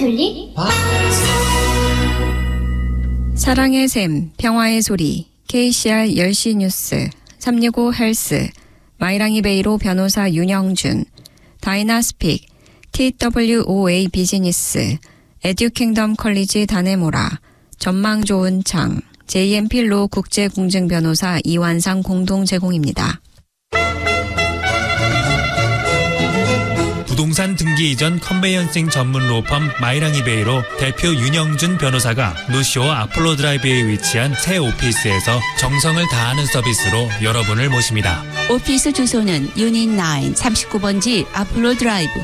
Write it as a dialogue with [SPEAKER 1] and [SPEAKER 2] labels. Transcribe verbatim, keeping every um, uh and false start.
[SPEAKER 1] 가톨릭
[SPEAKER 2] 사랑의 샘, 평화의 소리, 케이씨알 열 시 뉴스, 삼육오 헬스, 마이랑이 베이로 변호사 윤영준, 다이나스픽, 티더블유오에이 비즈니스, 에듀킹덤 컬리지 다네모라, 전망 좋은 창, 제이엠필로 국제공증변호사 이완상 공동 제공입니다.
[SPEAKER 3] 부동산 등기 이전 컨베이언싱 전문 로펌 마이랑이베이로 대표 윤영준 변호사가 노쇼 아폴로 드라이브에 위치한 새 오피스에서 정성을 다하는 서비스로 여러분을 모십니다.
[SPEAKER 4] 오피스 주소는 유닛 나인 삼십구 번지 아폴로 드라이브